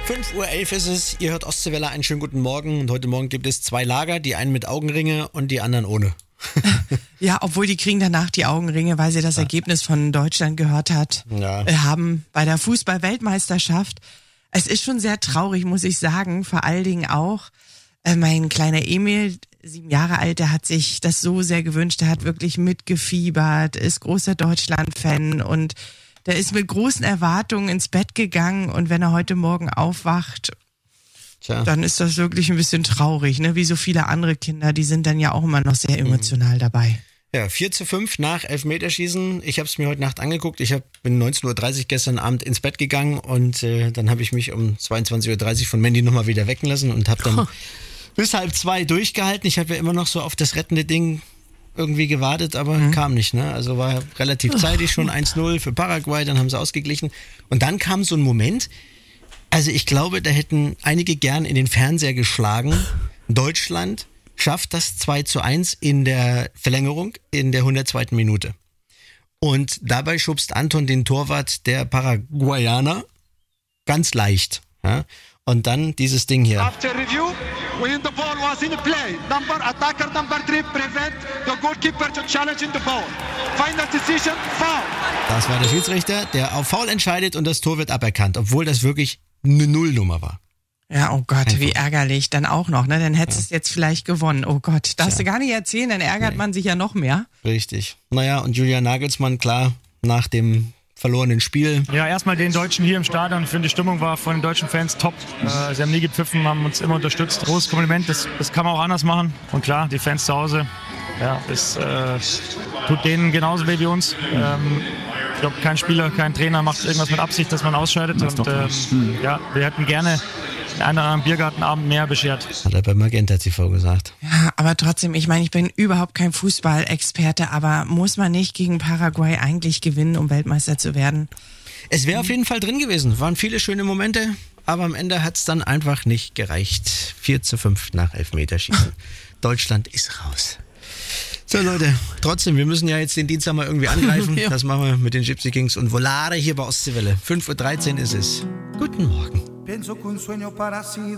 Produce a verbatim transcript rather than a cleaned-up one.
fünf Uhr elf ist es, ihr hört Ostseewelle, einen schönen guten Morgen. Und heute Morgen gibt es zwei Lager, die einen mit Augenringe und die anderen ohne. Ja, obwohl die kriegen danach die Augenringe, weil sie das ja. Ergebnis von Deutschland gehört hat, ja. äh, haben bei der Fußball-Weltmeisterschaft. Es ist schon sehr traurig, muss ich sagen, vor allen Dingen auch äh, mein kleiner Emil, sieben Jahre alt, der hat sich das so sehr gewünscht, der hat wirklich mitgefiebert, ist großer Deutschland-Fan und der ist mit großen Erwartungen ins Bett gegangen und wenn er heute Morgen aufwacht, Tja. dann ist das wirklich ein bisschen traurig, ne? Wie so viele andere Kinder, die sind dann ja auch immer noch sehr emotional mhm. dabei. Ja, vier zu fünf nach Elfmeterschießen. Ich habe es mir heute Nacht angeguckt. Ich hab, bin neunzehn Uhr dreißig gestern Abend ins Bett gegangen und äh, dann habe ich mich um zweiundzwanzig Uhr dreißig von Mandy nochmal wieder wecken lassen und habe dann oh. bis halb zwei durchgehalten. Ich habe ja immer noch so auf das rettende Ding irgendwie gewartet, aber mhm. kam nicht. Ne? Also war relativ zeitig schon eins null für Paraguay, dann haben sie ausgeglichen. Und dann kam so ein Moment, also ich glaube, da hätten einige gern in den Fernseher geschlagen. Deutschland schafft das zwei zu eins in der Verlängerung in der hundertzweiten Minute. Und dabei schubst Anton den Torwart der Paraguayaner ganz leicht. Ja? Und dann dieses Ding hier. After review, when the ball was in play, number attacker number three prevent the goalkeeper to challenge in the ball. Final decision, foul. Das war der Schiedsrichter, der auf Foul entscheidet und das Tor wird aberkannt, obwohl das wirklich eine Nullnummer war. Ja, oh Gott, Einfach. wie ärgerlich. Dann auch noch, ne? Dann hättest du ja. es jetzt vielleicht gewonnen. Oh Gott, darfst Tja. du gar nicht erzählen, dann ärgert nee. man sich ja noch mehr. Richtig. Naja, und Julian Nagelsmann, klar, nach dem verlorenen Spiel. Ja, erstmal den Deutschen hier im Stadion. Ich finde, die Stimmung war von den deutschen Fans top. Äh, sie haben nie gepfiffen, haben uns immer unterstützt. Großes Kompliment, das, das kann man auch anders machen. Und klar, die Fans zu Hause, ja, es äh, tut denen genauso weh wie uns. Ähm, ich glaube, kein Spieler, kein Trainer macht irgendwas mit Absicht, dass man ausscheidet. Und ähm, ja, wir hätten gerne einen anderen Biergartenabend mehr beschert. Hat er bei Magenta T V gesagt. Ja, aber trotzdem, ich meine, ich bin überhaupt kein Fußballexperte, aber muss man nicht gegen Paraguay eigentlich gewinnen, um Weltmeister zu werden? Es wäre auf jeden Fall drin gewesen. Waren viele schöne Momente, aber am Ende hat es dann einfach nicht gereicht. vier zu fünf nach Elfmeterschießen. Deutschland ist raus. So Leute, trotzdem, wir müssen ja jetzt den Dienstag mal irgendwie angreifen. ja. Das machen wir mit den Gypsy Kings und Volare hier bei Ostseewelle. fünf Uhr dreizehn ist es. Guten Morgen.